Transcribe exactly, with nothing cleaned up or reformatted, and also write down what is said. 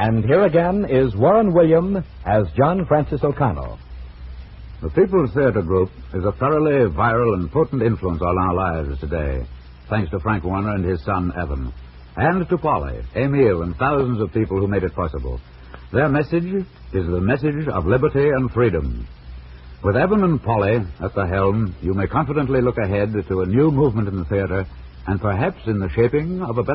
And here again is Warren William as John Francis O'Connell. The People's Theater Group is a thoroughly viral and potent influence on our lives today, thanks to Frank Warner and his son, Evan, and to Polly, Emil, and thousands of people who made it possible. Their message is the message of liberty and freedom. With Evan and Polly at the helm, you may confidently look ahead to a new movement in the theater and perhaps in the shaping of a better